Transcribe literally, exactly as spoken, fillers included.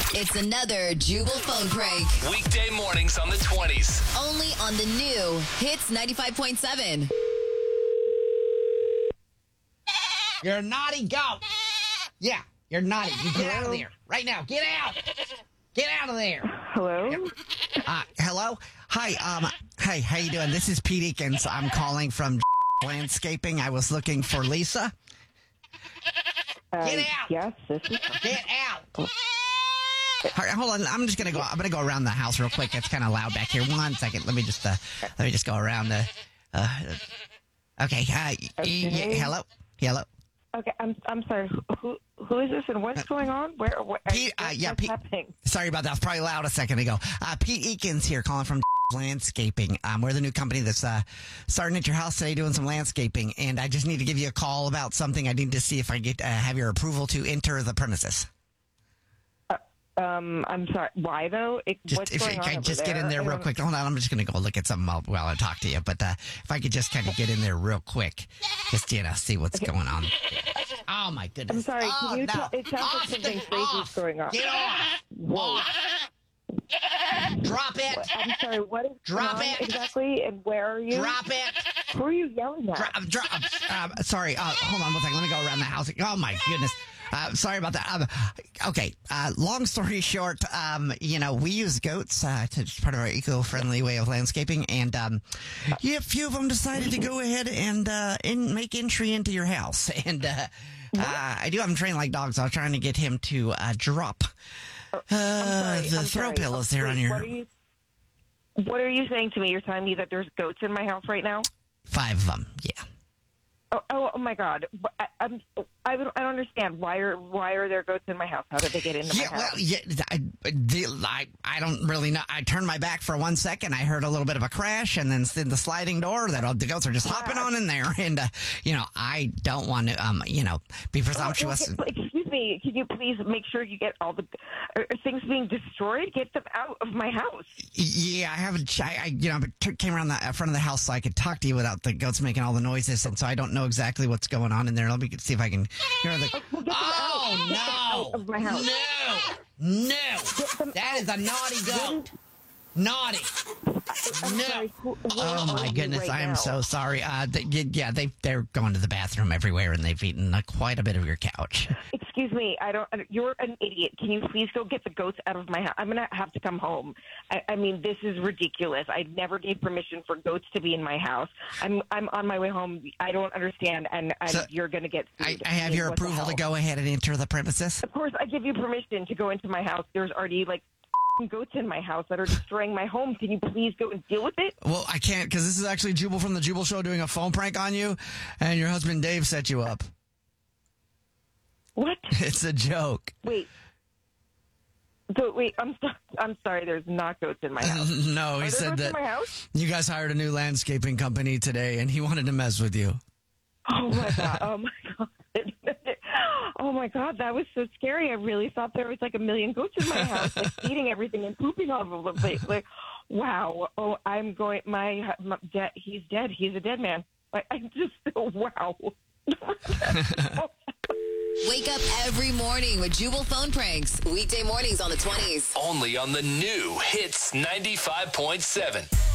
It's another Jubal phone prank. Weekday mornings on the twenties. Only on the new Hits ninety-five point seven. You're a naughty goat. Yeah, you're naughty. You get out of there. Right now. Get out. Get out of there. Hello? Uh, hello? Hi, um, hey, how you doing? This is Pete Eakins. I'm calling from Landscaping. I was looking for Lisa. Uh, Get out. Yes, this is... Get out. All right, hold on. I'm just gonna go. I'm gonna go around the house real quick. It's kind of loud back here. One second. Let me just. Uh, let me just go around the. Uh, okay. Uh, Okay. y- y- hello. Hello. Okay, I'm I'm sorry. Who who is this and what's going on? Where? What, Pete. Uh, what's yeah. Pete. happening? Sorry about that. I was probably loud a second ago. Uh, Pete Eakins here, calling from Landscaping. Um, we're the new company that's uh, starting at your house today, doing some landscaping, and I just need to give you a call about something. I need to see if I get uh, have your approval to enter the premises. Um, I'm sorry. Why though? It, Just what's if going I on could over just get there? in there I real don't- quick. Hold on, I'm just going to go look at something while, while I talk to you. But uh, if I could just kind of get in there real quick, just you know, see what's going on. Oh my goodness! I'm sorry. Oh, Can you no. tell, it sounds Off like something the- crazy off. is going on. Get off! Whoa. Off. Drop it! I'm sorry. What is Drop going on it. exactly? And where are you? Drop it! Who are you yelling at? Drop! Drop! Uh, sorry. Uh, hold on one second. Let me go around the house. Oh my goodness! Uh, sorry about that. Um, okay. Uh, long story short, um, you know, we use goats uh, to it's part of our eco-friendly way of landscaping, and um, yeah, a few of them decided to go ahead and uh, in, make entry into your house. And uh, uh, I do have him trained like dogs. So I'm trying to get him to uh, drop uh, sorry, the I'm throw sorry. pillows there Wait, on your What are you? What are you saying to me? You're telling me that there's goats in my house right now? five of them. Yeah. Oh, oh, oh my God! I, I'm, I don't, I don't understand. Why are why are there goats in my house? How did they get into Yeah, my house? well, yeah, I, the- I, I don't really know. I turned my back for one second. I heard a little bit of a crash, and then in the sliding door that all the goats are just hopping on in there. And uh, you know, I don't want to, um, you know, be presumptuous. Oh, okay, excuse me. Can you please make sure you get all the are things being destroyed? Get them out of my house. Yeah, I haven't. I, I you know, t- came around the uh, front of the house so I could talk to you without the goats making all the noises, and so I don't know exactly what's going on in there. Let me see if I can hear the. Well, get them Oh out. Get them out no! of my house. No! No! them That is a naughty goat. Naughty. I'm No. sorry, who- where Oh are my you goodness, right I am now? so sorry. Uh, they, yeah, they they're going to the bathroom everywhere, and they've eaten uh, quite a bit of your couch. Excuse me, I don't. You're an idiot. Can you please go get the goats out of my house? I'm gonna have to come home. I, I mean, this is ridiculous. I never gave permission for goats to be in my house. I'm I'm on my way home. I don't understand, and, and So, you're gonna get I, sued. I have your What the approval to hell? go ahead and enter the premises. Of course, I give you permission to go into my house. There's already like goats in my house that are destroying my home. Can you please go and deal with it? Well, I can't because this is actually Jubal from the Jubal Show doing a phone prank on you, and your husband Dave set you up. What? It's a joke. Wait. So wait, I'm so, I'm sorry. There's not goats in my house. No, he Are there said goats that in my house? you guys hired a new landscaping company today, and he wanted to mess with you. Oh my god! Oh my god! Oh my god! That was so scary. I really thought there was like a million goats in my house, like eating everything and pooping all over the place. Like, wow! Oh, I'm going. My, my de- he's dead. He's a dead man. Like, I just wow. Wake up every morning with Jubal phone pranks. Weekday mornings on the twenties. Only on the new Hits ninety-five point seven.